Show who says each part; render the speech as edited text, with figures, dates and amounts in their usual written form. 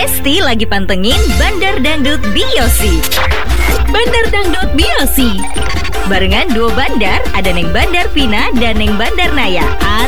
Speaker 1: Lesti lagi pantengin Bandar Dangdut Biosi. Bandar Dangdut Biosi barengan duo bandar, ada Neng Bandar Vina dan Neng Bandar Naya.